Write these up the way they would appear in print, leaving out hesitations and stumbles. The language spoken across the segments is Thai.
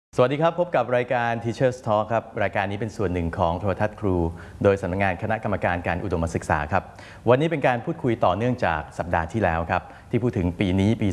สวัสดีครับพบกับรายการ Teachers Talk ครับรายการนี้เป็นส่วนหนึ่งของโทรทัศน์ครูโดยสำนักงานคณะกรรมการการอุดมศึกษาครับวันนี้เป็นการพูดคุยต่อเนื่องจากสัปดาห์ที่แล้วครับที่พูดถึงปีนี้ปี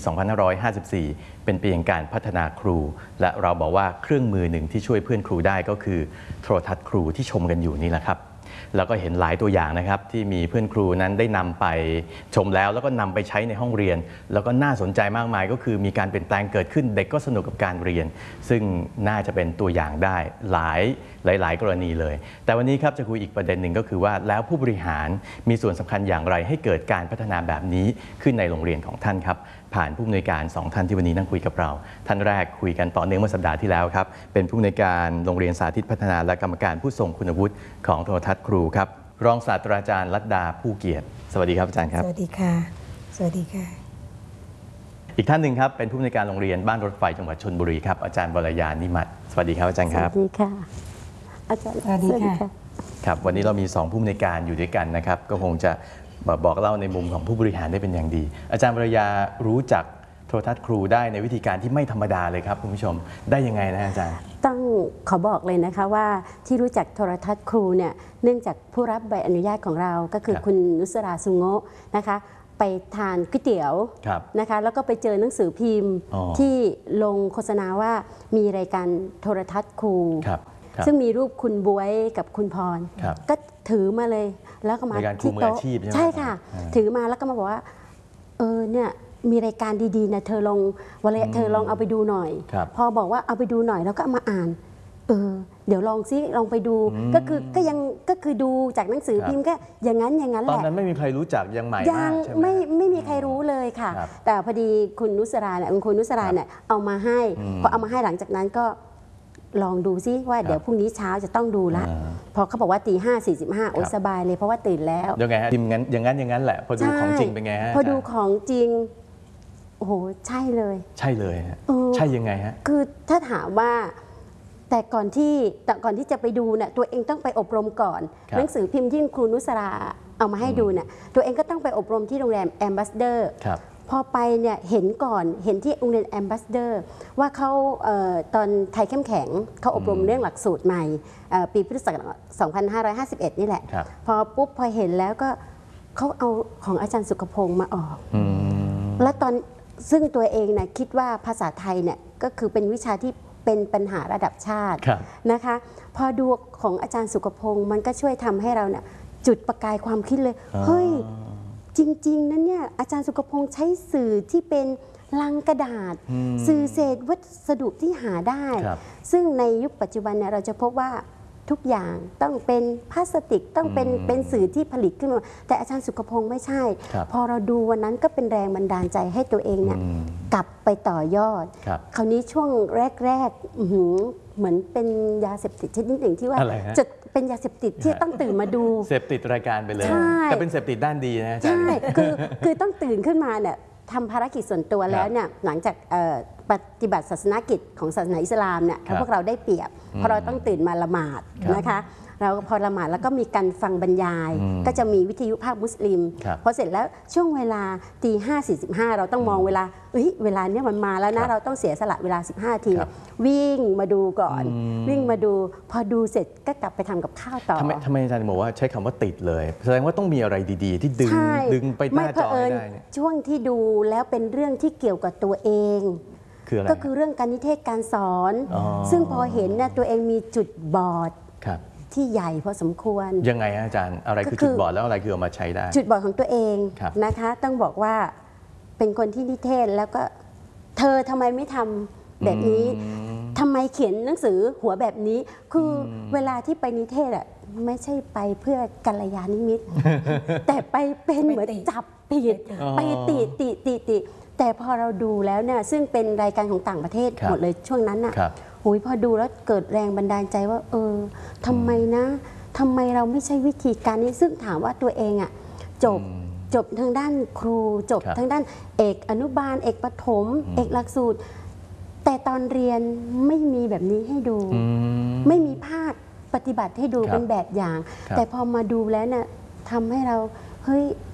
2554 เป็นปีแห่งการพัฒนาครูและเราบอกว่าเครื่องมือหนึ่งที่ช่วยเพื่อนครูได้ก็คือโทรทัศน์ครูที่ชมกันอยู่นี่แหละครับแล้วก็เห็นหลายตัวอย่างนะครับที่มีเพื่อนครูนั้นได้นำไปชมแล้วก็นำไปใช้ในห้องเรียนแล้วก็น่าสนใจมากมายก็คือมีการเปลี่ยนแปลงเกิดขึ้นเด็กก็สนุกกับการเรียนซึ่งน่าจะเป็นตัวอย่างได้หลายกรณีเลยแต่วันนี้ครับจะคุยอีกประเด็นหนึ่งก็คือว่าแล้วผู้บริหารมีส่วนสำคัญอย่างไรให้เกิดการพัฒนาแบบนี้ขึ้นในโรงเรียนของท่านครับผ่านผู้อำนวยการ2ท่านที่วันนี้นั่งคุยกับเราท่านแรกคุยกันต่อเนื่องเมื่อสัปดาห์ที่แล้วครับเป็นผู้อำนวยการโรงเรียนสาธิตพัฒนาและกรรมการผู้ทรงคุณวุฒิของโทรทัศน์ครูครับรองศาสตราจารย์ลัดดาผู้เกียรติสวัสดีครับอาจารย์ครับสวัสดีค่ะสวัสดีค่ะอีกท่านหนึ่งครับเป็นผู้อำนวยการโรงเรียนบ้านรถไฟจังหวัดชลบุรีครับอาจารย์วรยานิมัตสวัสดีครับอาจารย์ครับสวัสดีค่ะอาจารย์สวัสดีค่ะครับวันนี้เรามี2ผู้อำนวยการอยู่ด้วยกันนะครับก็คงจะบอกเล่าในมุมของผู้บริหารได้เป็นอย่างดีอาจารย์วรยารู้จักโทรทัศน์ครูได้ในวิธีการที่ไม่ธรรมดาเลยครับคุณผู้ชมได้ยังไงนะอาจารย์ต้องขอบอกเลยนะคะว่าที่รู้จักโทรทัศน์ครูเนี่ยเนื่องจากผู้รับใบอนุญาตของเราก็คือคุณนุสราสุโงะนะคะไปทานก๋วยเตี๋ยวนะคะแล้วก็ไปเจอหนังสือพิมพ์ที่ลงโฆษณาว่ามีรายการโทรทัศน์ครูซึ่งมีรูปคุณบวยกับคุณพรก็ถือมาเลยแล้วก็มาที่โต๊ะใช่ค่ะถือมาแล้วก็มาบอกว่าเนี่ยมีรายการดีๆนะเธอลองเอาไปดูหน่อยพอบอกว่าเอาไปดูหน่อยแล้วก็มาอ่านเดี๋ยวลองซิลองไปดูก็คือดูจากหนังสือพิมพ์ก็อย่างนั้นแหละตอนนั้นไม่มีใครรู้จักยังใหม่มากใช่ไหมไม่มีใครรู้เลยค่ะแต่พอดีคุณนุสราเนี่ยเอามาให้พอเอามาให้หลังจากนั้นก็ลองดูซิว่าเดี๋ยวพรุ่งนี้เช้าจะต้องดูละพอเขาบอกว่า5:45โอ้สบายเลยเพราะว่าตื่นแล้วยังไงฮะทีมงั้นอย่างนั้นแหละพอดูของจริงเป็นไงฮะพอดูของจริงโอ้โหใช่เลยใช่เลยใช่ยังไงฮะคือถ้าถามว่าแต่ก่อนที่จะไปดูเนี่ยตัวเองต้องไปอบรมก่อนหนังสือพิมพ์ที่ครูนุสราเอามาให้ดูเนี่ยตัวเองก็ต้องไปอบรมที่โรงแรมแอมบาสเดอร์พอไปเนี่ยเห็นที่โรงเรียนแอมบาสเดอร์ว่าเขาตอนไทยเข้มแข็งเขาอบรมเรื่องหลักสูตรใหม่ปีพุทธศักราช2551นี่แหละพอเห็นแล้วก็เขาเอาของอาจารย์สุขพงษ์มาออกและซึ่งตัวเองนะคิดว่าภาษาไทยเนี่ยก็คือเป็นวิชาที่เป็นปัญหาระดับชาตินะคะพอดูของอาจารย์สุขพงษ์มันก็ช่วยทำให้เราเนี่ยจุดประกายความคิดเลยเฮ้ยจริงๆนั้นเนี่ยอาจารย์สุขพงษ์ใช้สื่อที่เป็นลังกระดาษสื่อเศษวัสดุที่หาได้ซึ่งในยุคปัจจุบันเนี่ยเราจะพบว่าทุกอย่างต้องเป็นพลาสติกต้องเป็นสื่อที่ผลิตขึ้นมาแต่อาจารย์สุขพงษ์ไม่ใช่พอเราดูวันนั้นก็เป็นแรงบันดาลใจให้ตัวเองเนี่ยกลับไปต่อยอดคราวนี้ช่วงแรกเหมือนเป็นยาเสพติดชนิดหนึ่งที่ว่าจะเป็นยาเสพติดที่ต้องตื่นมาดูเสพติดรายการไปเลยแต่เป็นเสพติดด้านดีนะใช่คือต้องตื่นขึ้นมาเนี่ยทำภารกิจส่วนตัวแล้วเนี่ยหลังจากปฏิบัติศาสนกิจของศาสนาอิสลามเนี่ยพวกเราได้เปรียบเพราะเราต้องตื่นมาละหมาดนะคะเราพอละหมาดแล้วก็มีการฟังบรรยายก็จะมีวิทยุภาคมุสลิมพอเสร็จแล้วช่วงเวลา5:45เราต้องมองเวลาเวลาเนี้ยมันมาแล้วนะเราต้องเสียสละเวลา15 นาทีวิ่งมาดูก่อนวิ่งมาดูพอดูเสร็จก็กลับไปทำกับข้าวต่อทำไมอาจารย์บอกว่าใช้คำว่าติดเลยแสดงว่าต้องมีอะไรดีๆที่ดึงไปหน้าจอให้ได้ช่วงที่ดูแล้วเป็นเรื่องที่เกี่ยวกับตัวเองก็คือเรื่องการนิเทศการสอนซึ่งพอเห็นเนี่ยตัวเองมีจุดบอดที่ใหญ่พอสมควรยังไงอาจารย์อะไรคือจุดบอดแล้วอะไรคือเอามาใช้ได้จุดบอดของตัวเองนะคะต้องบอกว่าเป็นคนที่นิเทศแล้วก็เธอทำไมไม่ทำแบบนี้ทำไมเขียนหนังสือหัวแบบนี้คือเวลาที่ไปนิเทศอ่ะไม่ใช่ไปเพื่อกัลยาณมิตรแต่ไปเป็นเหมือนจับผิดไปติแต่พอเราดูแล้วเนี่ยซึ่งเป็นรายการของต่างประเทศหมดเลยช่วงนั้นน่ะพอดูแล้วเกิดแรงบันดาลใจว่าทำไมเราไม่ใช่วิธีการนี้ซึ่งถามว่าตัวเองอ่ะจบทางด้านครูจบทางด้านเอกอนุบาลเอกประถมเอกหลักสูตรแต่ตอนเรียนไม่มีแบบนี้ให้ดูไม่มีภาคปฏิบัติให้ดูเป็นแบบอย่างแต่พอมาดูแล้วเนี่ยทำให้เราเฮ้ย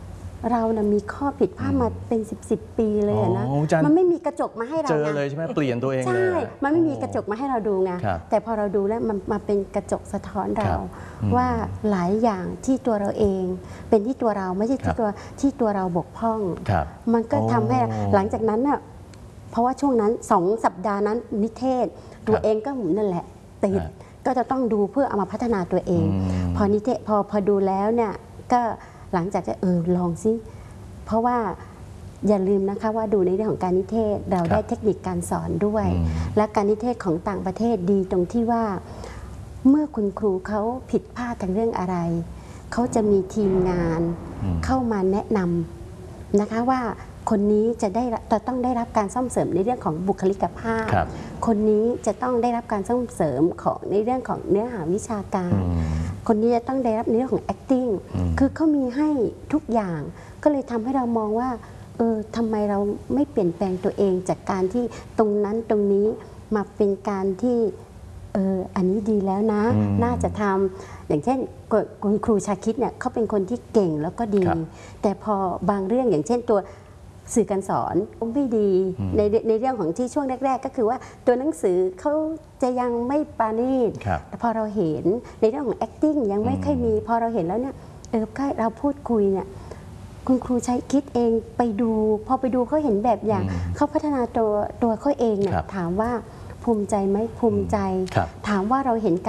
เรานะมีข้อผิดพลาดมาเป็น10 ปีเลยอะนะอ๋ออาจารย์มันไม่มีกระจกมาให้เราเจอไงเลยใช่ไหมเปลี่ยนตัวเองเลยใช่ มันไม่มีกระจกมาให้เราดูไงครับแต่พอเราดูแล้วมันมาเป็นกระจกสะท้อนครัเราบว่าหลายอย่างที่ตัวเราเอง เป็นที่ตัวเราไม่ใช่ครัที่บตัวเราบกพร่องครับมันก็ทำให้โอ้หลังจากนั้นน่ะเพราะว่าช่วงนั้น2 สัปดาห์นั้นนิเทศ ตัวเองก็หมุนนั่นแหละติดฮะก็จะต้องดูเพื่อเอามาพัฒนาตัวเองมพอนิเทศพอดูแล้วเนี่ยก็หลังจากจะลองซิเพราะว่าอย่าลืมนะคะว่าดูในเรื่องของการนิเทศเราได้เทคนิคการสอนด้วย และการนิเทศของต่างประเทศดีตรงที่ว่า เมื่อคุณครูเขาผิดพลาดทางเรื่องอะไร เขาจะมีทีมงานเข้ามาแนะนำนะคะว่าคนนี้จะต้องได้รับการซ่อมเสริมในเรื่องของบุคลิกภาพครับคนนี้จะต้องได้รับการซ่อมเสริมของในเรื่องของเนื้อหาวิชาการ คนนี้จะต้องได้รับในเรื่องของ acting คือเขามีให้ทุกอย่าง ก็เลยทำให้เรามองว่าทำไมเราไม่เปลี่ยนแปลงตัวเองจากการที่ตรงนั้นตรงนี้มาเป็นการที่อันนี้ดีแล้วนะ น่าจะทำอย่างเช่นคุณครูชาคิดเนี่ยเขาเป็นคนที่เก่งแล้วก็ดีครับแต่พอบางเรื่องอย่างเช่นตัวสื่อการสอนไม่ดีในเรื่องของที่ช่วงแรกๆ ก็คือว่าตัวหนังสือเขาจะยังไม่ปราณีตครับแต่พอเราเห็นในเรื่องของ acting ยังไม่ค่อยมี พอเราเห็นแล้วเนี่ยก็เราพูดคุยเนี่ยคุณครูใช้คิดเองไปดูพอไปดูเขาเห็นแบบอย่างเขาพัฒนาตัวเขาเองเนี่ยครับถามว่าภูมิใจไหมภูมิใจครับถามว่าเราเห็น